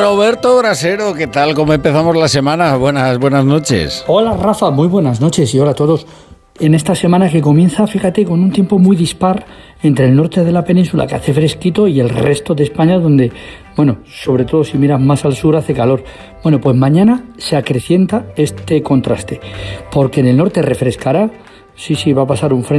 Roberto Brasero, ¿qué tal? ¿Cómo empezamos la semana? Buenas noches. Hola Rafa, muy buenas noches y hola a todos. En esta semana que comienza, fíjate, con un tiempo muy dispar entre el norte de la península, que hace fresquito, y el resto de España, donde, bueno, sobre todo si miras más al sur, hace calor. Bueno, pues mañana se acrecienta este contraste, porque en el norte refrescará, sí, va a pasar un frente